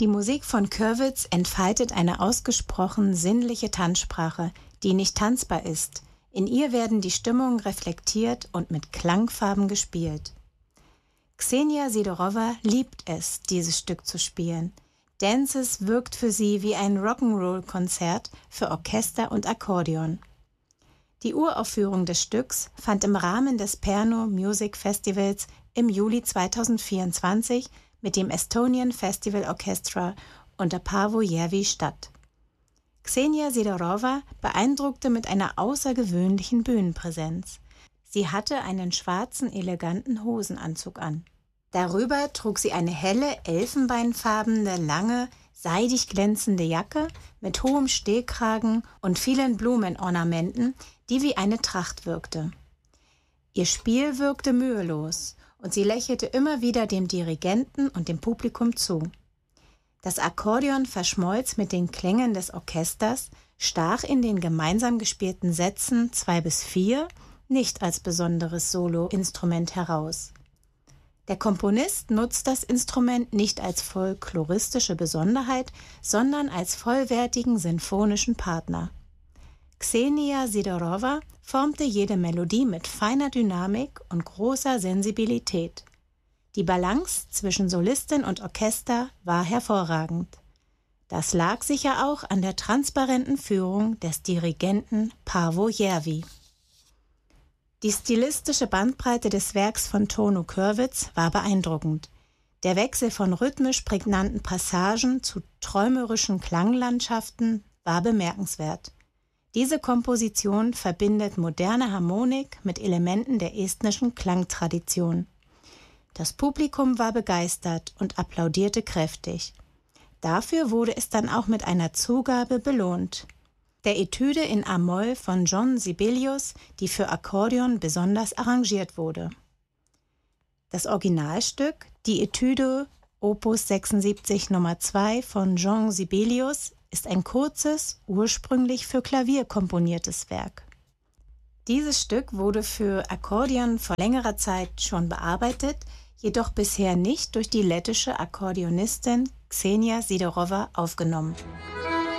Die Musik von Koerwitz entfaltet eine ausgesprochen sinnliche Tanzsprache, die nicht tanzbar ist. In ihr werden die Stimmungen reflektiert und mit Klangfarben gespielt. Ksenia Sidorova liebt es, dieses Stück zu spielen. Dances wirkt für sie wie ein Rock'n'Roll-Konzert für Orchester und Akkordeon. Die Uraufführung des Stücks fand im Rahmen des Pärnu Music Festivals im Juli 2024 mit dem Estonian Festival Orchestra unter Paavo Järvi statt. Ksenia Sidorova beeindruckte mit einer außergewöhnlichen Bühnenpräsenz. Sie hatte einen schwarzen, eleganten Hosenanzug an. Darüber trug sie eine helle, elfenbeinfarbene, lange, seidig glänzende Jacke mit hohem Stehkragen und vielen Blumenornamenten, die wie eine Tracht wirkte. Ihr Spiel wirkte mühelos und sie lächelte immer wieder dem Dirigenten und dem Publikum zu. Das Akkordeon verschmolz mit den Klängen des Orchesters, stach in den gemeinsam gespielten Sätzen 2 bis 4 nicht als besonderes Soloinstrument heraus. Der Komponist nutzt das Instrument nicht als folkloristische Besonderheit, sondern als vollwertigen sinfonischen Partner. Ksenia Sidorova formte jede Melodie mit feiner Dynamik und großer Sensibilität. Die Balance zwischen Solistin und Orchester war hervorragend. Das lag sicher auch an der transparenten Führung des Dirigenten Paavo Järvi. Die stilistische Bandbreite des Werks von Toono Koerwitz war beeindruckend. Der Wechsel von rhythmisch prägnanten Passagen zu träumerischen Klanglandschaften war bemerkenswert. Diese Komposition verbindet moderne Harmonik mit Elementen der estnischen Klangtradition. Das Publikum war begeistert und applaudierte kräftig. Dafür wurde es dann auch mit einer Zugabe belohnt. Der Etüde in A-Moll von John Sibelius, die für Akkordeon besonders arrangiert wurde. Das Originalstück, die Etüde Opus 76 Nummer 2 von Jean Sibelius, ist ein kurzes, ursprünglich für Klavier komponiertes Werk. Dieses Stück wurde für Akkordeon vor längerer Zeit schon bearbeitet, jedoch bisher nicht durch die lettische Akkordeonistin Ksenia Sidorova aufgenommen.